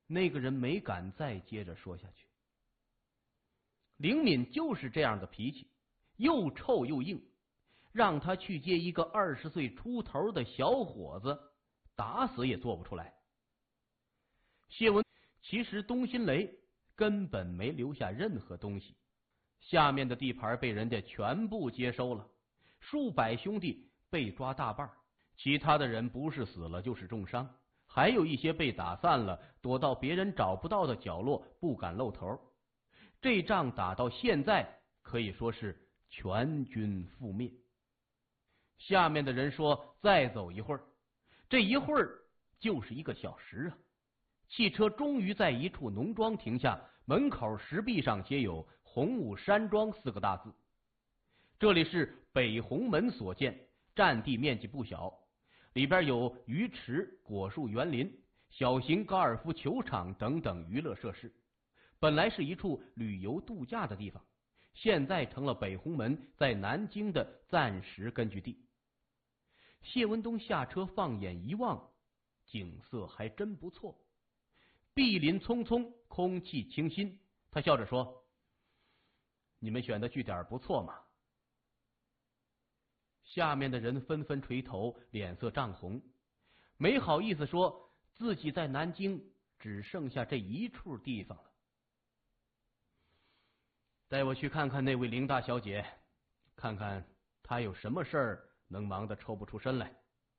那个人没敢再接着说下去。灵敏就是这样的脾气，又臭又硬，让他去接一个20岁出头的小伙子，打死也做不出来。谢文其实东新雷根本没留下任何东西，下面的地盘被人家全部接收了，数百兄弟被抓大半，其他的人不是死了就是重伤，还有一些被打散了，躲到别人找不到的角落，不敢露头。这仗打到现在可以说是全军覆灭。下面的人说再走一会儿，这一会儿就是1个小时啊。汽车终于在一处农庄停下，门口石壁上写有洪武山庄4个大字。这里是北红门所建，占地面积不小，里边有鱼池、果树园林、小型高尔夫球场等等娱乐设施。本来是一处旅游度假的地方，现在成了北红门在南京的暂时根据地。谢文东下车放眼一望，景色还真不错，碧林葱葱，空气清新。他笑着说：“你们选的据点不错嘛。”下面的人纷纷垂头，脸色涨红，没好意思说自己在南京只剩下这一处地方了。带我去看看那位林大小姐，看看她有什么事儿能忙得抽不出身来。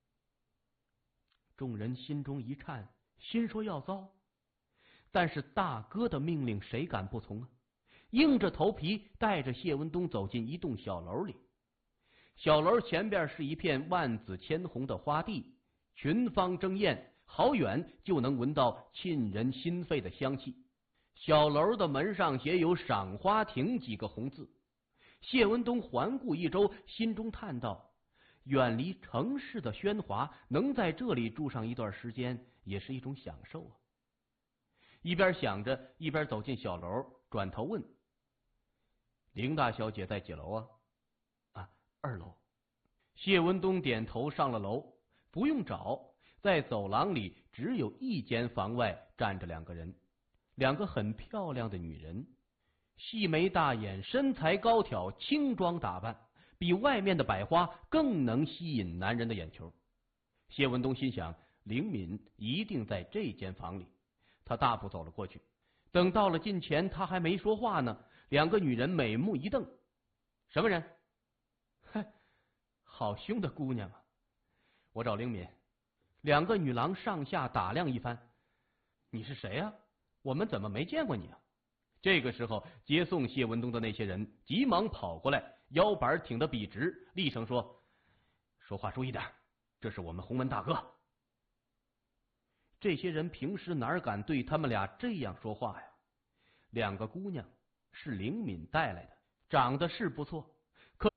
众人心中一颤，心说要糟，但是大哥的命令谁敢不从啊？硬着头皮带着谢文东走进一栋小楼里。小楼前边是一片万紫千红的花地，群芳争艳，好远就能闻到沁人心肺的香气。小楼的门上写有赏花亭几个红字。谢文东环顾一周，心中叹道：远离城市的喧哗，能在这里住上一段时间也是一种享受啊。一边想着，一边走进小楼，转头问：林大小姐在几楼啊？2楼。谢文东点头上了楼，不用找，在走廊里只有一间房外站着2个人，2个很漂亮的女人，细眉大眼，身材高挑，轻装打扮，比外面的百花更能吸引男人的眼球。谢文东心想，灵敏一定在这间房里。他大步走了过去，等到了近前，他还没说话呢，2个女人美目一瞪：什么人？哼，好凶的姑娘啊！我找灵敏。2个女郎上下打量一番：你是谁啊？我们怎么没见过你啊？这个时候，接送谢文东的那些人急忙跑过来，腰板挺得笔直，厉声说：说话注意点，这是我们洪门大哥。这些人平时哪敢对他们俩这样说话呀？2个姑娘是灵敏带来的，长得是不错，可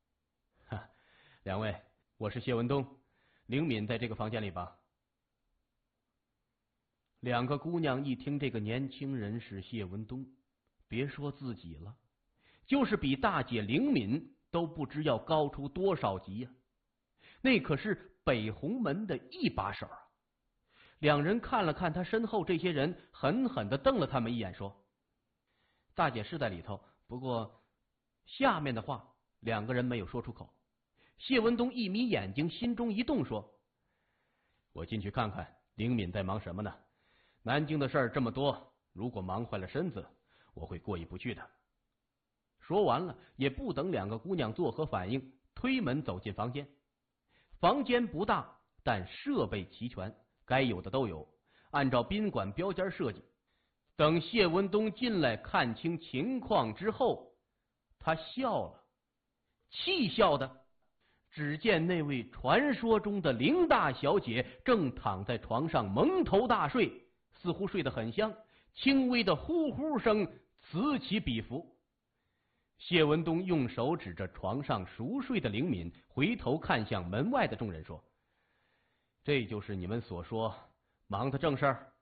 2位，我是谢文东，灵敏在这个房间里吧。2个姑娘一听这个年轻人是谢文东，别说自己了，就是比大姐灵敏都不知要高出多少级呀。那可是北红门的一把手啊。2人看了看他身后这些人，狠狠地瞪了他们一眼，说：大姐是在里头，不过下面的话2个人没有说出口。谢文东一眯眼睛，心中一动，说：我进去看看灵敏在忙什么呢？南京的事儿这么多，如果忙坏了身子，我会过意不去的。说完了，也不等2个姑娘作何反应，推门走进房间。房间不大，但设备齐全，该有的都有，按照宾馆标间设计。等谢文东进来看清情况之后，他笑了，气笑的。只见那位传说中的林大小姐正躺在床上蒙头大睡，似乎睡得很香，轻微的呼呼声此起彼伏。谢文东用手指着床上熟睡的灵敏，回头看向门外的众人说：这就是你们所说忙的正事儿？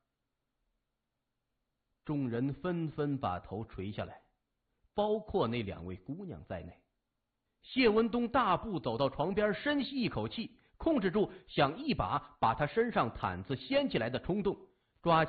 众人纷纷把头垂下来，包括那2位姑娘在内。谢文东大步走到床边，深吸一口气，控制住想一把把他身上毯子掀起来的冲动，